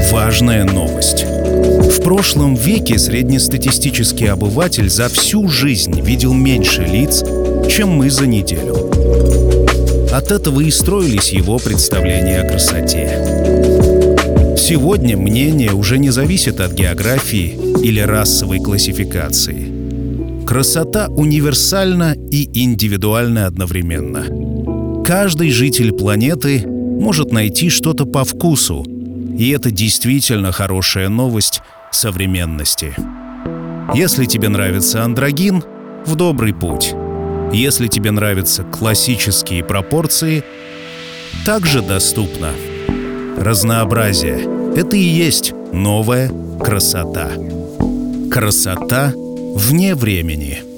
Важная новость. В прошлом веке среднестатистический обыватель за всю жизнь видел меньше лиц, чем мы за неделю. От этого и строились его представления о красоте. Сегодня мнение уже не зависит от географии или расовой классификации. Красота универсальна и индивидуальна одновременно. Каждый житель планеты может найти что-то по вкусу, и это действительно хорошая новость современности. Если тебе нравится андрогин, в добрый путь. Если тебе нравятся классические пропорции, также доступно. Разнообразие — это и есть новая красота. Красота вне времени.